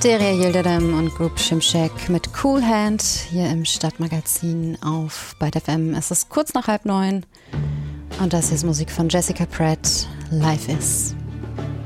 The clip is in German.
Derya Yildirim und Group Şimşek mit Cool Hand hier im Stadtmagazin auf Byte FM. Es ist kurz nach 8:30 und das hier ist Musik von Jessica Pratt, Life Is.